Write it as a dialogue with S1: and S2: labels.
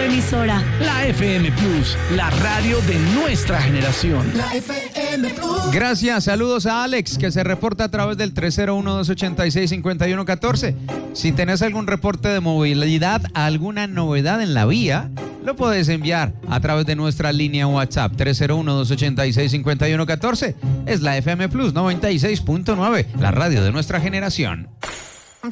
S1: emisora.
S2: La FM Plus, la radio de nuestra generación.
S3: La FM Plus.
S4: Gracias, saludos a Alex, que se reporta a través del 301-286-5114. Si tenés algún reporte de movilidad, alguna novedad en la vía, lo puedes enviar a través de nuestra línea WhatsApp 301-286-5114. Es la FM Plus 96.9, la radio de nuestra generación.